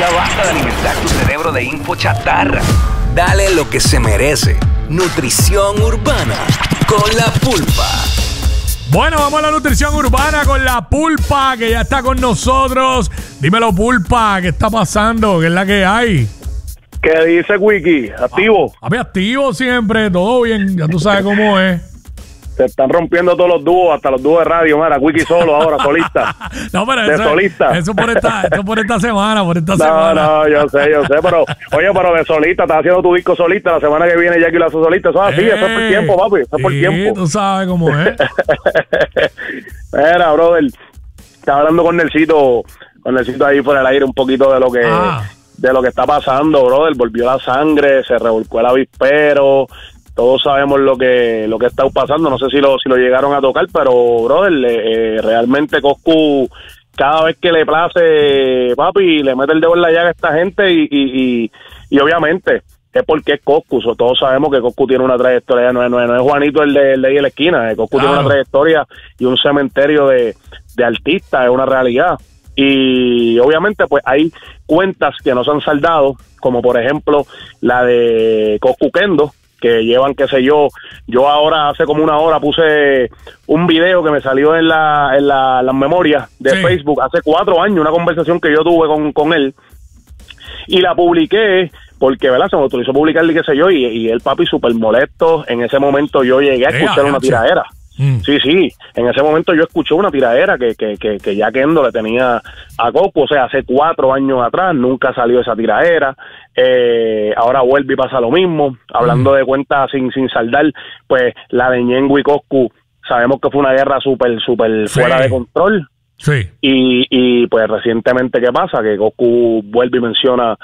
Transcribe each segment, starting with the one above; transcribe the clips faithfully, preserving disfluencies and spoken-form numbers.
Ya basta de alimentar tu cerebro de info chatarra. Dale lo que se merece. Nutrición urbana con la pulpa. Bueno, vamos a la nutrición urbana con la pulpa, que ya está con nosotros. Dímelo, pulpa, ¿qué está pasando? ¿Qué es la que hay? ¿Qué dice Wiki? ¿Activo? A, a mí activo siempre, todo bien, ya tú sabes cómo es. Se están rompiendo todos los dúos, hasta los dúos de radio, mira, Wiki solo ahora, solista. No, pero de eso, solista. Eso por esta, eso por esta semana, por esta no, semana. No, no, yo sé, yo sé, pero, oye, pero de solista, estás haciendo tu disco solista, la semana que viene Jackie lo hace solista, eso es así, eso es por tiempo, papi, eso es por sí, tiempo. Tú sabes cómo es. Mira, brother, estaba hablando con Nelsito, con Nelsito ahí fuera del aire un poquito de lo que... Ah. de lo que está pasando, brother. Volvió la sangre, se revolcó el avispero, todos sabemos lo que lo que está pasando, no sé si lo si lo llegaron a tocar, pero brother, eh, realmente Coscu cada vez que le place, papi, le mete el dedo en la llaga a esta gente y y, y, y obviamente es porque es Coscu, so, todos sabemos que Coscu tiene una trayectoria, no es, no es, no es Juanito el de, el de ahí en la esquina, eh, Coscu claro. tiene una trayectoria y un cementerio de, de artistas, es una realidad. Y obviamente pues hay cuentas que no se han saldado, como por ejemplo la de Coscu Kendo, que llevan, qué sé yo, yo ahora hace como una hora puse un video que me salió en la en la, las memorias de sí. Facebook hace cuatro años, una conversación que yo tuve con, con él, y la publiqué porque, ¿verdad? Se me autorizó publicarle, qué sé yo, y, y el papi súper molesto. En ese momento yo llegué a escuchar una tiradera. Mm. Sí, sí, en ese momento yo escuché una tiradera que, que, que, que ya Kendo le tenía a Coscu, o sea, hace cuatro años atrás nunca salió esa tiradera, eh, ahora vuelve y pasa lo mismo, hablando mm. de cuentas sin, sin saldar, pues la de Ñengo y Coscu, sabemos que fue una guerra súper, súper sí. fuera de control, sí. y, y pues recientemente, ¿qué pasa? Que Coscu vuelve y menciona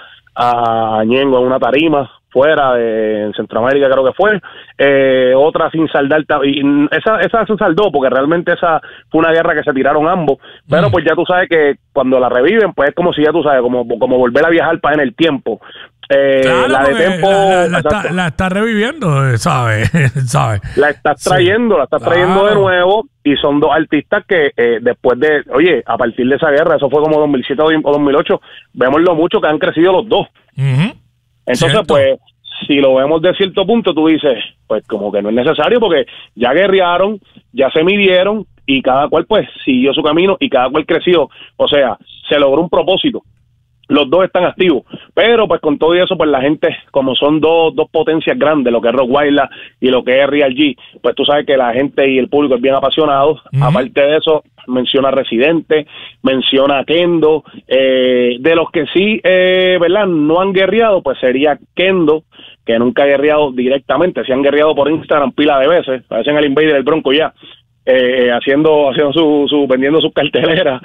a Ñengo en una tarima, fuera de en Centroamérica creo que fue, eh, otra sin saldar, y esa, esa se saldó porque realmente esa fue una guerra que se tiraron ambos, pero mm. pues ya tú sabes que cuando la reviven pues es como si ya tú sabes, como, como volver a viajar para en el tiempo. Eh, claro, la de Tempo la, la, la, está, la está reviviendo, ¿sabes? ¿Sabe? La estás trayendo, sí. la estás claro. trayendo de nuevo, y son dos artistas que eh, después de, oye, a partir de esa guerra, eso fue como dos mil siete o dos mil ocho, vemos lo mucho que han crecido los dos. Uh-huh. Entonces, ¿cierto? Pues, si lo vemos de cierto punto, tú dices, pues como que no es necesario porque ya guerrearon, ya se midieron y cada cual pues siguió su camino y cada cual creció. O sea, se logró un propósito. Los dos están activos, pero pues con todo eso, pues la gente, como son dos dos potencias grandes, lo que es Rottweiler y lo que es Real G, pues tú sabes que la gente y el público es bien apasionado. Uh-huh. Aparte de eso, menciona Residente, menciona Kendo, eh, de los que sí, eh, ¿verdad? No han guerreado, pues sería Kendo, que nunca ha guerreado directamente, se han guerreado por Instagram pila de veces, parecen el Invader del Bronco ya, eh, haciendo haciendo su, su vendiendo sus carteleras,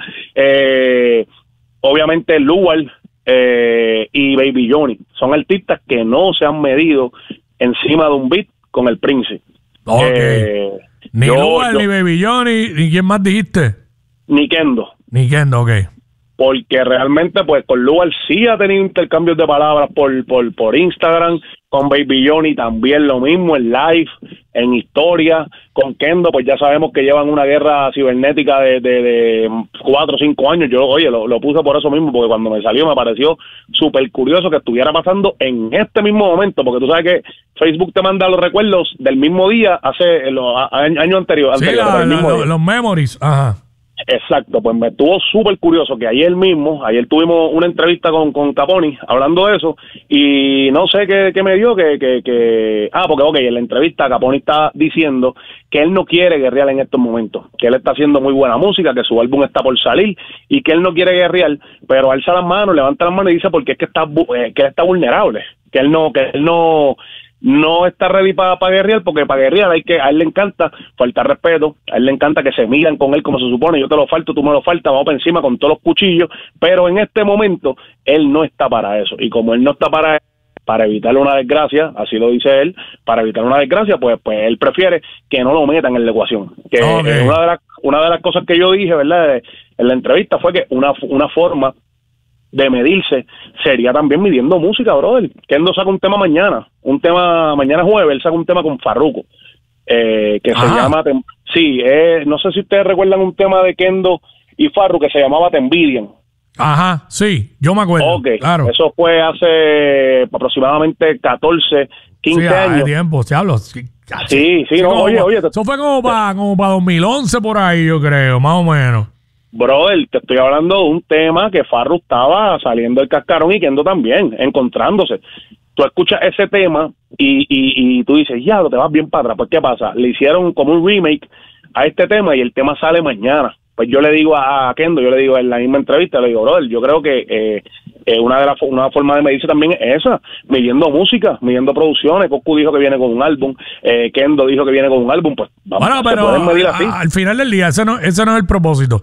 eh, obviamente Lual eh, y Baby Johnny son artistas que no se han medido encima de un beat con el Prince. Okay. Eh, ni Lual, ni Baby Johnny, ni quién más dijiste. Ni Kendo. Ni Kendo, ok. Porque realmente, pues, con Lual sí ha tenido intercambios de palabras por, por, por Instagram, con Baby Johnny también lo mismo, en live, en historia, con Kendo, pues ya sabemos que llevan una guerra cibernética de, de, de cuatro o cinco años, yo, oye, lo, lo puse por eso mismo, porque cuando me salió me pareció súper curioso que estuviera pasando en este mismo momento, porque tú sabes que Facebook te manda los recuerdos del mismo día, hace los años anteriores. Sí, anterior, la, la, lo, los memories, ajá. Exacto, pues me estuvo súper curioso que ayer mismo, ayer tuvimos una entrevista con, con Caponi hablando de eso y no sé qué, qué me dio, que, que, que, ah, porque ok, en la entrevista Caponi está diciendo que él no quiere guerrear en estos momentos, que él está haciendo muy buena música, que su álbum está por salir y que él no quiere guerrear, pero alza las manos, levanta las manos y dice porque es que está, eh, que él está vulnerable, que él no, que él no... no está ready para pa guerrear, porque para guerrear hay que, a él le encanta faltar respeto, a él le encanta que se miran con él como se supone, yo te lo falto, tú me lo faltas, vamos para encima con todos los cuchillos, pero en este momento él no está para eso, y como él no está para para evitar una desgracia, así lo dice él, para evitar una desgracia, pues pues él prefiere que no lo metan en la ecuación, que okay. eh, una de las una de las cosas que yo dije, ¿verdad?, en la entrevista fue que una una forma de medirse sería también midiendo música, brother. Kendo saca un tema mañana, un tema mañana jueves, él saca un tema con Farruko, eh, que Ajá. se llama, sí, eh, no sé si ustedes recuerdan un tema de Kendo y Farruko que se llamaba Te Envidian. Ajá, sí, yo me acuerdo. Ok, claro. Eso fue hace aproximadamente catorce, quince sí, años. Hace tiempo, se habla. Sí, sí, sí, no, oye, pa, oye. Te... Eso fue como para como para dos mil once por ahí, yo creo, más o menos. Brother, te estoy hablando de un tema que Farru estaba saliendo del cascarón y Kendo también, encontrándose. Tú escuchas ese tema y, y, y tú dices, ya, te vas bien para atrás. Pues, ¿qué pasa? Le hicieron como un remake a este tema y el tema sale mañana. Pues yo le digo a Kendo, yo le digo en la misma entrevista, le digo, brother, yo creo que eh, eh, una de las una forma de medirse también es esa, midiendo música, midiendo producciones. Coscu dijo que viene con un álbum, eh, Kendo dijo que viene con un álbum, pues vamos, bueno, se pero pueden medir así. A, al final del día, ese no, ese no es el propósito.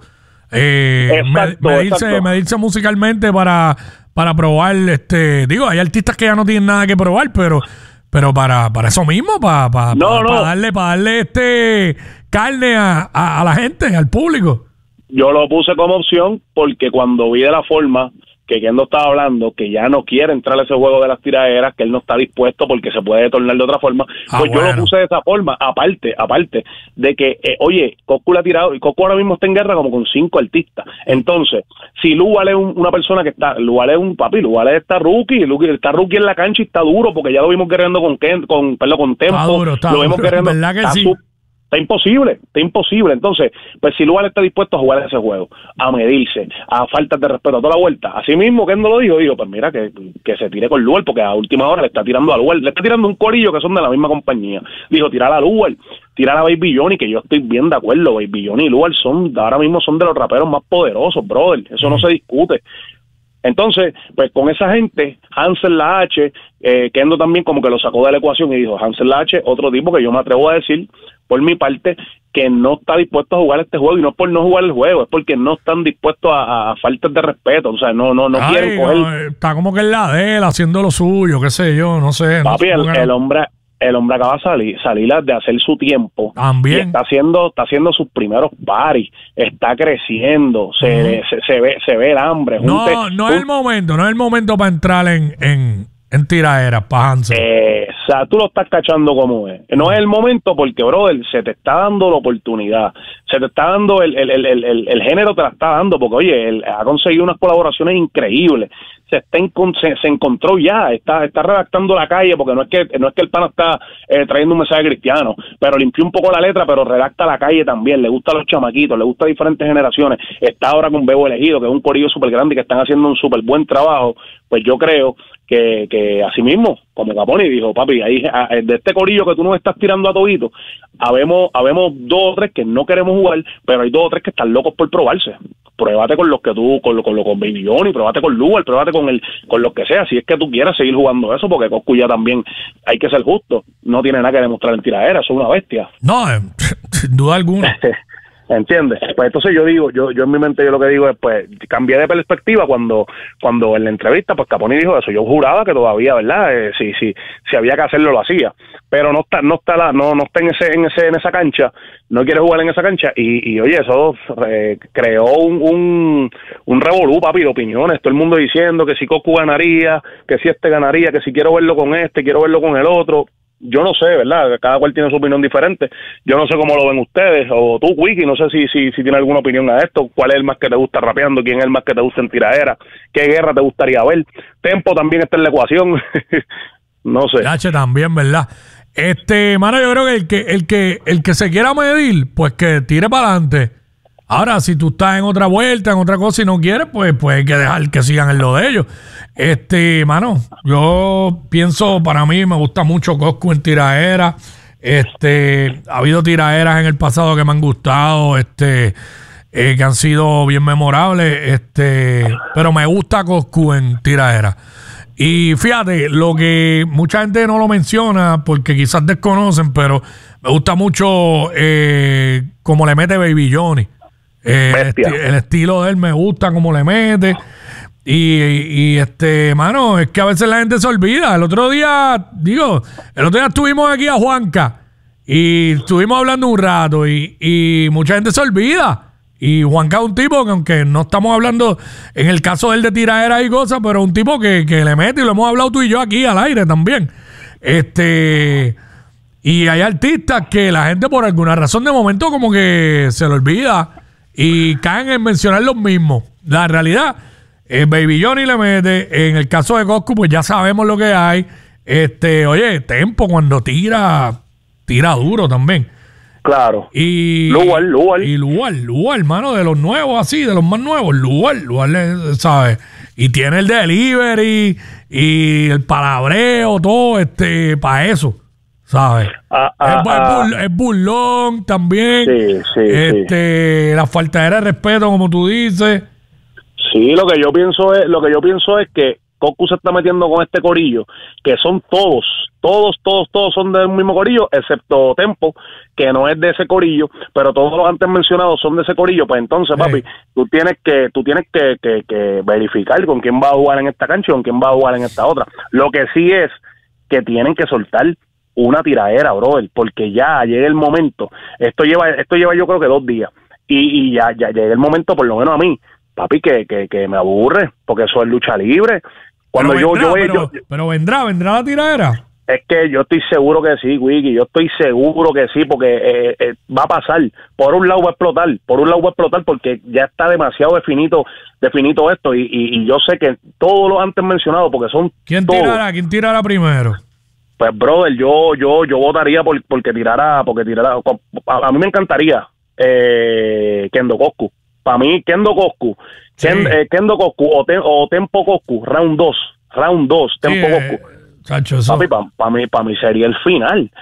Eh, exacto, medirse, exacto. medirse musicalmente para, para probar, este, digo, hay artistas que ya no tienen nada que probar, pero pero para, para eso mismo, para, para, no, para, no. para darle, para darle este carne a, a, a la gente, al público. Yo lo puse como opción porque cuando vi de la forma que Kendo estaba hablando, que ya no quiere entrar a ese juego de las tiraderas, que él no está dispuesto porque se puede tornar de otra forma, ah, pues bueno. yo lo puse de esa forma, aparte, aparte de que, eh, oye, Coscu le ha tirado, y Coscu ahora mismo está en guerra como con cinco artistas. Entonces, si Luval es un, una persona que está, Luval es un papi, Luval está rookie, Luval está rookie en la cancha y está duro, porque ya lo vimos guerreando con Ken, con, perdón, con Tempo, está duro, está lo vimos duro, guerreando, ¿verdad que está sí? Sub, Está imposible, está imposible. Entonces, pues si Lugar está dispuesto a jugar ese juego, a medirse, a faltas de respeto a toda la vuelta, así mismo que él no lo dijo, digo, pues mira, que, que se tire con Lugar, porque a última hora le está tirando a Lugar, le está tirando un corillo que son de la misma compañía. Dijo, tirar a Lugar, tirar a Baby Johnny, que yo estoy bien de acuerdo, Baby Johnny y Lugar son, ahora mismo son de los raperos más poderosos, brother, eso no se discute. Entonces, pues con esa gente, Hansel La H, eh, Kendo también como que lo sacó de la ecuación y dijo, Hansel La H, otro tipo que yo me atrevo a decir, por mi parte, que no está dispuesto a jugar este juego, y no es por no jugar el juego, es porque no están dispuestos a, a faltas de respeto, o sea, no no no Ay, quieren coger... No, está como que en la de él, haciendo lo suyo, qué sé yo, no sé. Papi, no sé el, el hombre... El hombre acaba de salir, salir de hacer su tiempo. También. Y está haciendo, está haciendo sus primeros paris, está creciendo, se, uh-huh. se, se ve, se ve el hambre. No, Junte, no es el momento, no es el momento para entrar en, en, en tiraderas, para Hansel. Eh, o sea, tú lo estás cachando como es. No es el momento porque, brother, se te está dando la oportunidad, se te está dando el, el, el, el, el género te la está dando, porque oye, él ha conseguido unas colaboraciones increíbles. Se, está en, se, se encontró ya, está está redactando la calle, porque no es que no es que el pana está eh, trayendo un mensaje cristiano, pero limpió un poco la letra, pero redacta la calle también, le gusta a los chamaquitos, le gusta a diferentes generaciones. Está ahora con Bebo Elegido, que es un corillo súper grande y que están haciendo un súper buen trabajo. Pues yo creo que, que así mismo, como Capone dijo, papi, ahí de este corillo que tú nos estás tirando a todito, habemos, habemos dos o tres que no queremos jugar, pero hay dos o tres que están locos por probarse. Pruébate con los que tú, con lo, con, lo, con Baby Johnny, pruébate con Lugar, pruébate con el, con los que sea, si es que tú quieras seguir jugando eso, porque Coscu ya también, hay que ser justo, no tiene nada que demostrar en tiradera, eso es una bestia. No, eh, sin duda alguna. ¿Entiendes? Pues entonces yo digo, yo yo en mi mente yo lo que digo es, pues, cambié de perspectiva cuando cuando en la entrevista, pues Capone dijo eso, yo juraba que todavía, ¿verdad? Eh, si si si había que hacerlo, lo hacía, pero no está no está la, no no está en ese en ese en esa cancha, no quiere jugar en esa cancha y, y oye, eso eh, creó un un, un revolú, papi, de opiniones, todo el mundo diciendo que si Coscu ganaría, que si este ganaría, que si quiero verlo con este, quiero verlo con el otro. Yo no sé, ¿verdad? Cada cual tiene su opinión diferente. Yo no sé cómo lo ven ustedes, o tú, Wiki, no sé si si, si tiene alguna opinión a esto. ¿Cuál es el más que te gusta rapeando? ¿Quién es el más que te gusta en tiradera? ¿Qué guerra te gustaría ver? Tempo también está en la ecuación. No sé. H también, ¿verdad? Este, mano, yo creo que el que, el que, el que se quiera medir, pues que tire para adelante. Ahora, si tú estás en otra vuelta, en otra cosa y no quieres, pues, pues hay que dejar que sigan en lo de ellos. Este, mano, yo pienso, para mí me gusta mucho Coscu en tiraera. Este, ha habido tiraeras en el pasado que me han gustado, este, eh, que han sido bien memorables, este, pero me gusta Coscu en tiraera. Y fíjate, lo que mucha gente no lo menciona porque quizás desconocen, pero me gusta mucho eh, cómo le mete Baby Johnny. Eh, el, esti el estilo de él me gusta cómo le mete. Y, y, y este, mano, es que a veces la gente se olvida. El otro día, digo, el otro día estuvimos aquí a Juanca y estuvimos hablando un rato y, y mucha gente se olvida. Y Juanca es un tipo que, aunque no estamos hablando en el caso de él de tiraderas y cosas, pero es un tipo que, que le mete, y lo hemos hablado tú y yo aquí al aire también. Este, y hay artistas que la gente por alguna razón de momento como que se le olvida y caen en mencionar los mismos. La realidad, eh, Baby Johnny le mete. En el caso de Coscu, pues ya sabemos lo que hay. Este, oye, Tempo cuando tira, tira duro también. Claro. Y Lugar, Lugar. Y Lugar, Lugar, hermano, de los nuevos así, de los más nuevos, Lugar, Lugar, ¿sabes? Y tiene el delivery y el palabreo, todo, este, para eso, ¿sabes? Ah, ah, es, ah. es, es burlón también. Sí, sí, este, sí. La faltadera de respeto, como tú dices. Sí, lo que yo pienso es, lo que yo pienso es que Coscu se está metiendo con este corillo, que son todos, todos, todos, todos son del mismo corillo, excepto Tempo, que no es de ese corillo, pero todos los antes mencionados son de ese corillo. Pues entonces, papi, hey. tú tienes que, tú tienes que, que, que verificar con quién va a jugar en esta cancha y con quién va a jugar en esta otra. Lo que sí es que tienen que soltar una tiradera, brother, porque ya llega el momento. Esto lleva, esto lleva yo creo que dos días y, y ya, ya llega el momento, por lo menos a mí, papi, que, que, que me aburre, porque eso es lucha libre. Cuando pero yo, vendrá, yo, pero, yo, pero vendrá, vendrá la tiradera. Es que yo estoy seguro que sí, Wiki, yo estoy seguro que sí, porque eh, eh, va a pasar. Por un lado va a explotar, por un lado va a explotar porque ya está demasiado definito, definito esto, y, y, y yo sé que todos los antes mencionados, porque son ¿Quién todos, tirará? ¿Quién tirará primero? Pues, brother, yo yo yo votaría por porque tirara, porque tirara, a, a mí me encantaría eh, Kendo Coscu. Para mí, Kendo Coscu, sí. Ken, eh, Kendo Coscu o, te, o Tempo Coscu, round dos, round dos, Tempo sí, Coscu. Eh, chacho, eso. Papi, para pa mí, pa mí sería el final,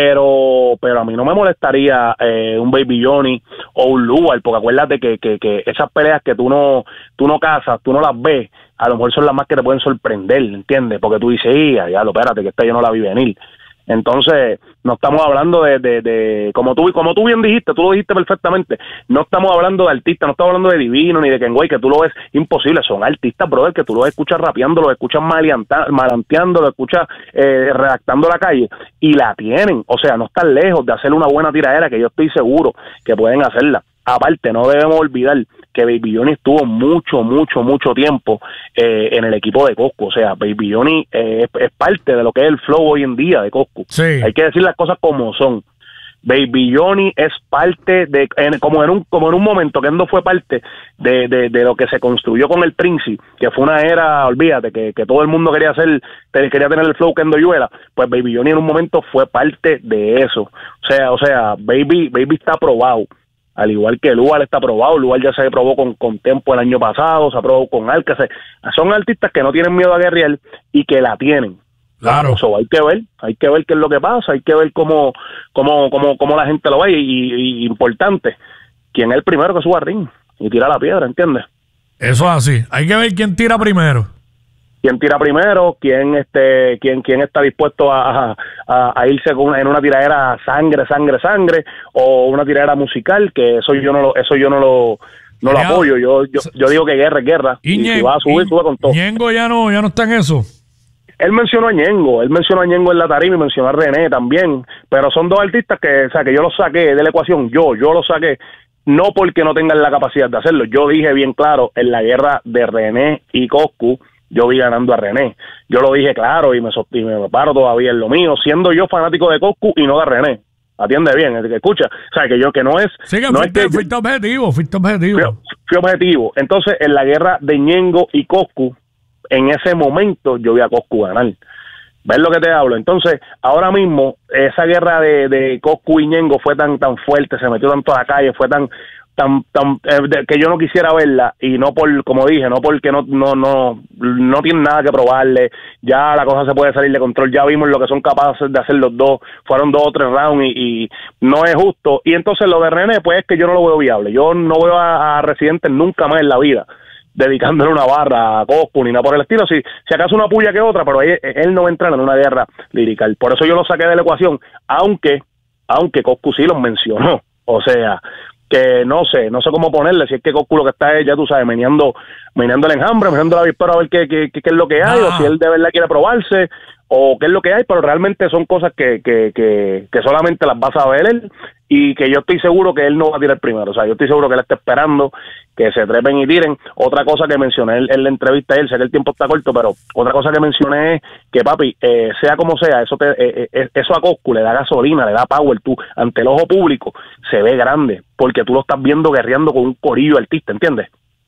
pero pero a mí no me molestaría eh, un Baby Johnny o un Lugar, porque acuérdate que, que, que esas peleas que tú no tú no cazas, tú no las ves, a lo mejor son las más que te pueden sorprender, ¿entiendes? Porque tú dices, ya lo espérate, que esta yo no la vi venir. Entonces, no estamos hablando de, de, de como tú como tú bien dijiste, tú lo dijiste perfectamente, no estamos hablando de artistas, no estamos hablando de Divino ni de Kenway, que tú lo ves imposible, son artistas, brother, que tú los escuchas rapeando, los escuchas malanteando, los escuchas eh, redactando la calle, y la tienen, o sea, no están lejos de hacer una buena tiradera, que yo estoy seguro que pueden hacerla. Aparte, no debemos olvidar que Baby Johnny estuvo mucho, mucho, mucho tiempo eh, en el equipo de Coscu. O sea, Baby Johnny eh, es, es parte de lo que es el flow hoy en día de Coscu. Sí. Hay que decir las cosas como son. Baby Johnny es parte de, en, como en un como en un momento, Kendo fue parte de, de, de lo que se construyó con el Príncipe, que fue una era, olvídate, que, que todo el mundo quería hacer, quería tener el flow Kendo Yuela. Pues Baby Johnny en un momento fue parte de eso. O sea, o sea, Baby, Baby está probado. Al igual que Lugar está probado, Lugar ya se probó con, con Tempo el año pasado, se probó con Alcácer. Son artistas que no tienen miedo a guerrear y que la tienen. Claro. Eso hay que ver, hay que ver qué es lo que pasa, hay que ver cómo, cómo, cómo, cómo la gente lo ve y, y, y importante, quién es el primero que suba al ring y tira la piedra, ¿entiendes? Eso es así, hay que ver quién tira primero. Quién tira primero, quién este, quién, quién está dispuesto a, a, a irse con una, en una tiradera sangre, sangre, sangre, o una tiradera musical, que eso yo no lo, eso yo no lo, no lo apoyo. Yo, yo, yo digo que guerra es guerra. Y, y Ñe, si va a subir, y, sube con todo. Ñengo ya no, ya no está en eso. Él mencionó a Ñengo, él mencionó a Ñengo en la tarima y mencionó a René también, pero son dos artistas que, o sea, que yo los saqué de la ecuación, yo, yo los saqué, no porque no tengan la capacidad de hacerlo. Yo dije bien claro, en la guerra de René y Coscu, yo vi ganando a René. Yo lo dije claro y me, y me paro todavía en lo mío, siendo yo fanático de Coscu y no de René. Atiende bien, el que escucha. O sea, que yo que no es... Sí, que no fuiste, es que fuiste objetivo, fuiste objetivo. Fui, fui objetivo. Entonces, en la guerra de Ñengo y Coscu, en ese momento yo vi a Coscu ganar. ¿Ves lo que te hablo? Entonces, ahora mismo, esa guerra de, de Coscu y Ñengo fue tan tan fuerte, se metió tanto a la calle, fue tan... tan tan eh, de, que yo no quisiera verla, y no por, como dije, no porque no no no no tienen nada que probarle, ya la cosa se puede salir de control, ya vimos lo que son capaces de hacer los dos, fueron dos o tres rounds y, y no es justo. Y entonces lo de René, pues es que yo no lo veo viable, yo no veo a, a Residente nunca más en la vida dedicándole una barra a Coscu ni nada por el estilo, si, si acaso una puya que otra, pero él, él no va a entrar en una guerra lirical. Por eso yo lo saqué de la ecuación, aunque aunque Coscu sí los mencionó, o sea, que no sé, no sé cómo ponerle, si es que Coscu lo que está es, ya tú sabes, meneando, meneando el enjambre, meneando la víspera a ver qué, qué, qué, qué es lo que hay, ah. o si él de verdad quiere probarse, o qué es lo que hay, pero realmente son cosas que, que, que, que solamente las vas a ver él, y que yo estoy seguro que él no va a tirar primero. O sea, yo estoy seguro que él está esperando que se trepen y tiren. Otra cosa que mencioné en, en la entrevista a él, sé que el tiempo está corto, pero otra cosa que mencioné es que, papi, eh, sea como sea, eso te, eh, eh, eso a Coscu le da gasolina, le da power. Tú, ante el ojo público, se ve grande, porque tú lo estás viendo guerreando con un corillo artista, ¿entiendes?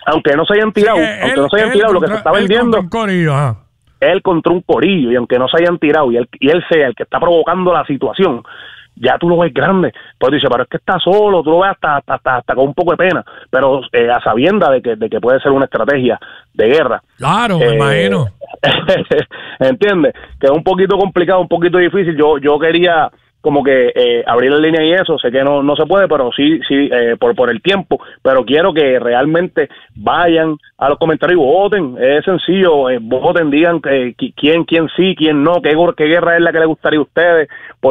aunque no se hayan tirado, Sí, aunque él- no se hayan él tirado, lo que contra- se está él vendiendo, contra un corillo, ajá. él contra un corillo, y aunque no se hayan tirado, y él, y él sea el que está provocando la situación, ya tú lo ves grande. Pues dice, pero es que está solo, tú lo ves hasta, hasta, hasta, hasta con un poco de pena, pero eh, a sabienda de que, de que puede ser una estrategia de guerra. Claro, me Eh, imagino. ¿Entiendes? Que es un poquito complicado, un poquito difícil. Yo yo quería como que eh, abrir la línea y eso, sé que no no se puede, pero sí sí eh, por por el tiempo, pero quiero que realmente vayan a los comentarios y voten. Es sencillo, eh, voten, digan eh, quién quién sí, quién no, qué, qué guerra es la que les gustaría a ustedes,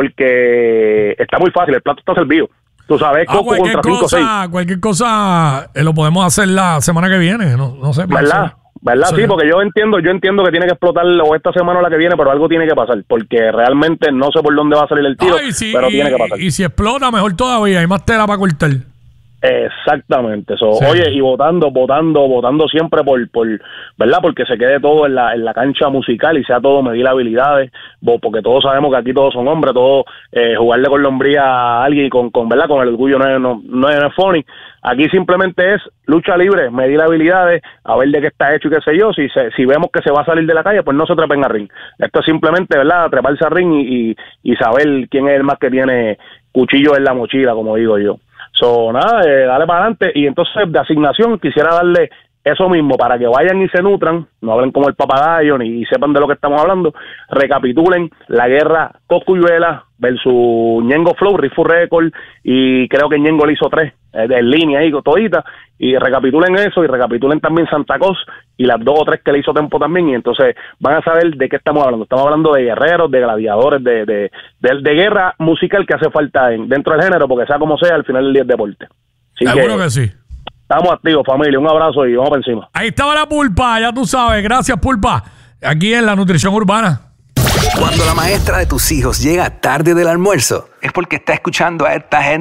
porque está muy fácil, el plato está servido. Tú sabes, Ah, Coco cualquier contra cinco seis. cosa, cualquier cosa eh, lo podemos hacer la semana que viene, no, no sé. ¿Verdad? ¿Verdad? Sí. Sí, porque yo entiendo, yo entiendo que tiene que explotar o esta semana o la que viene, pero algo tiene que pasar, porque realmente no sé por dónde va a salir el tiro, Ay, sí, pero y, tiene que pasar. y si explota, mejor todavía, hay más tela para cortar. Exactamente, eso. Sí. Oye, y votando, votando, votando siempre por, por, ¿verdad? Porque se quede todo en la, en la cancha musical y sea todo medir habilidades, bo- porque todos sabemos que aquí todos son hombres, todos eh, jugarle con la hombría a alguien y con, con, ¿verdad? Con el orgullo no es, no, no es no es funny. Aquí simplemente es lucha libre, medir habilidades, a ver de qué está hecho y qué sé yo. Si se, si vemos que se va a salir de la calle, pues no se trepen a ring. Esto es simplemente, ¿verdad? Treparse a ring y, y, y saber quién es el más que tiene cuchillo en la mochila, como digo yo. So, nada, eh, dale para adelante. Y entonces, de asignación, quisiera darle eso mismo para que vayan y se nutran, no hablen como el papagayo ni y sepan de lo que estamos hablando. Recapitulen la guerra Cosculluela versus Ñengo Flow, Rifu Record, y creo que Ñengo le hizo tres eh, en línea ahí, todita. Y recapitulen eso y recapitulen también Santa Cos y las dos o tres que le hizo Tempo también. Y entonces van a saber de qué estamos hablando. Estamos hablando de guerreros, de gladiadores, de, de, de, de guerra musical que hace falta en, dentro del género, porque sea como sea, al final del día es deporte. Así Seguro que, que sí. Estamos activos, familia. Un abrazo y vamos para encima. Ahí estaba la Pulpa, ya tú sabes. Gracias, Pulpa. Aquí en la Nutrición Urbana. Cuando la maestra de tus hijos llega tarde del almuerzo, es porque está escuchando a esta gente.